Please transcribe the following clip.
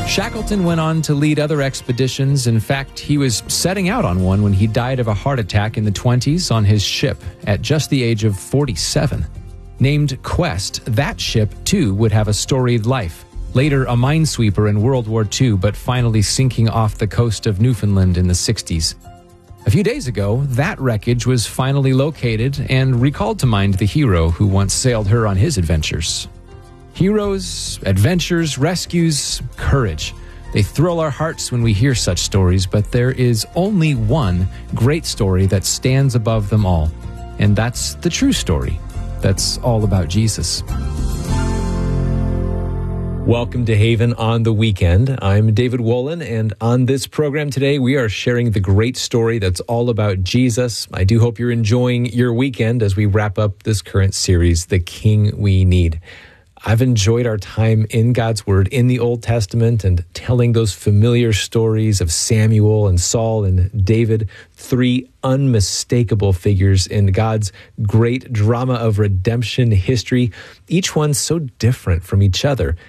Shackleton went on to lead other expeditions. In fact, he was setting out on one when he died of a heart attack in the 20s on his ship at just the age of 47. Named Quest, that ship, too, would have a storied life. Later, a minesweeper in World War II, but finally sinking off the coast of Newfoundland in the 60s. A few days ago, that wreckage was finally located and recalled to mind the hero who once sailed her on his adventures. Heroes, adventures, rescues, courage. They thrill our hearts when we hear such stories, but there is only one great story that stands above them all, and that's the true story. That's all about Jesus. Welcome to Haven on the Weekend. I'm David Wolin, and on this program today, we are sharing the great story that's all about Jesus. I do hope you're enjoying your weekend as we wrap up this current series, The King We Need. I've enjoyed our time in God's Word in the Old Testament and telling those familiar stories of Samuel and Saul and David, three unmistakable figures in God's great drama of redemption history, each one so different from each other.